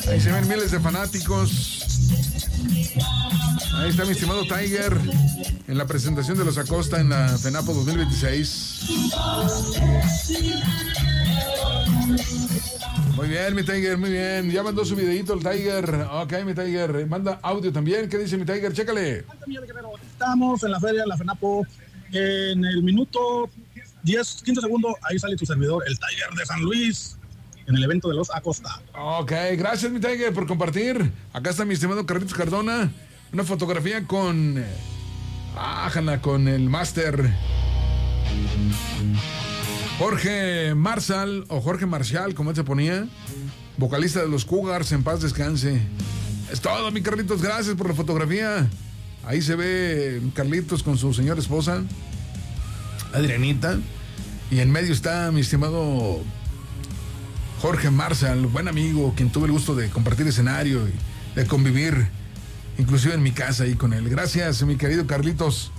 Ahí se ven miles de fanáticos. Ahí está mi estimado Tiger en la presentación de los Acosta en la FENAPO 2026. Muy bien, mi Tiger, muy bien. Ya mandó su videito el Tiger. Ok, mi Tiger. Manda audio también. ¿Qué dice mi Tiger? Chécale. Estamos en la feria, la FENAPO. En el minuto 10, 15 segundos, ahí sale tu servidor, el Tiger de San Luis, en el evento de los Acosta. Ok, gracias, mi Tiger, por compartir. Acá está mi estimado Carlitos Cardona. Una fotografía con... con el máster Jorge Marshall, o Jorge Marcial, como él se ponía, vocalista de los Cougars, en paz descanse. Es todo, mi Carlitos, gracias por la fotografía. Ahí se ve Carlitos con su señora esposa, Adrianita, y en medio está mi estimado Jorge Marshall, buen amigo, quien tuve el gusto de compartir escenario y de convivir, inclusive en mi casa ahí con él. Gracias, mi querido Carlitos.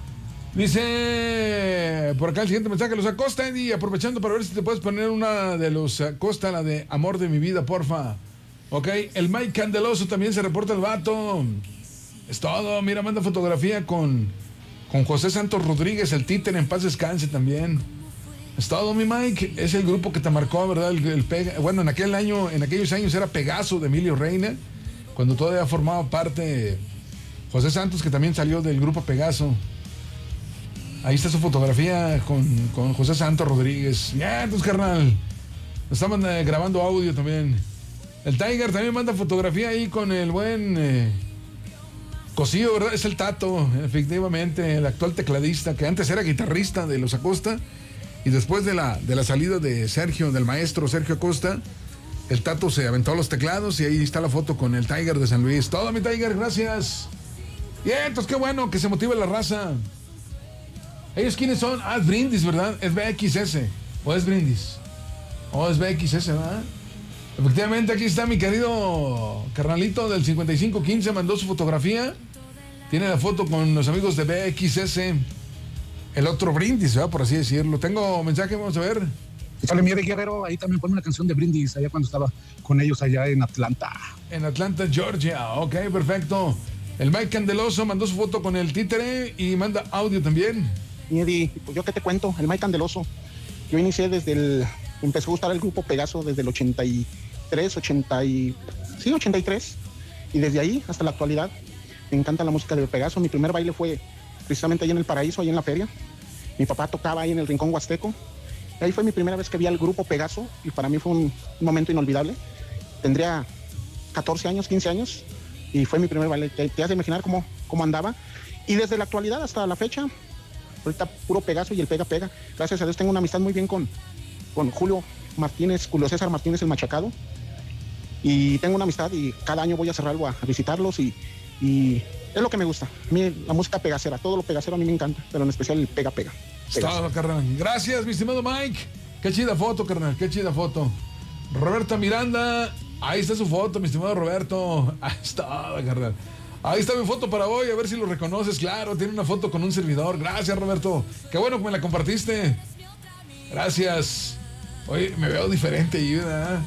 Dice por acá el siguiente mensaje, los Acosta, Eddie, aprovechando para ver si te puedes poner una de los Acosta, la de Amor de mi vida, porfa. Ok, el Mike Candeloso también se reporta el vato. Es todo, mira, manda fotografía con José Santos Rodríguez, el títere, en paz descanse también. Es todo, mi Mike, es el grupo que te marcó, ¿verdad? Bueno, en aquellos años era Pegaso de Emilio Reina, cuando todavía formaba parte José Santos, que también salió del grupo Pegaso. Ahí está su fotografía con José Santos Rodríguez. Ya, entonces, carnal, estamos grabando audio también. El Tiger también manda fotografía ahí con el buen Cosío, ¿verdad? Es el Tato, efectivamente, el actual tecladista, que antes era guitarrista de los Acosta, y después de la salida de Sergio, del maestro Sergio Acosta, el Tato se aventó a los teclados y ahí está la foto con el Tiger de San Luis. Todo, mi Tiger, gracias. Bien, entonces qué bueno que se motive la raza. ¿Ellos quiénes son? Ah, es Brindis, ¿verdad? Es BXS. ¿O es Brindis? Oh, es BXS, ¿verdad? Efectivamente, aquí está mi querido carnalito del 5515, mandó su fotografía. Tiene la foto con los amigos de BXS. El otro Brindis, ¿verdad? Por así decirlo. Tengo mensaje, vamos a ver. Sale mi Guerrero, ahí también pone una canción de Brindis, allá cuando estaba con ellos allá en Atlanta. En Atlanta, Georgia. Ok, perfecto. El Mike Candeloso mandó su foto con el títere y manda audio también. Y Eddie, pues yo qué te cuento, el Mike Candeloso. Yo inicié empezó a gustar el grupo Pegaso desde el 83. Y desde ahí hasta la actualidad me encanta la música de Pegaso. Mi primer baile fue precisamente ahí en el Paraíso, ahí en la feria. Mi papá tocaba ahí en el Rincón Huasteco. Ahí fue mi primera vez que vi al grupo Pegaso y para mí fue un momento inolvidable. Tendría 14 años, 15 años y fue mi primer baile. Te has de imaginar cómo andaba. Y desde la actualidad hasta la fecha, ahorita puro Pegaso y el pega. Gracias a Dios tengo una amistad muy bien con Julio César Martínez, el Machacado. Y tengo una amistad y cada año voy a Cerralbo a visitarlos y es lo que me gusta. A mí la música pegacera, todo lo pegacero a mí me encanta, pero en especial el pega. Está, carnal. Gracias, mi estimado Mike. Qué chida foto, carnal, qué chida foto. Roberto Miranda, ahí está su foto, mi estimado Roberto. Ahí está, carnal. Ahí está mi foto para hoy, a ver si lo reconoces. Claro, tiene una foto con un servidor. Gracias, Roberto. Qué bueno que me la compartiste. Gracias. Oye, me veo diferente ahí, ¿verdad?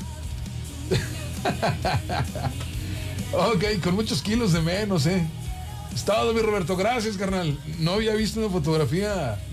Ok, con muchos kilos de menos, Es todo, mi Roberto. Gracias, carnal. No había visto una fotografía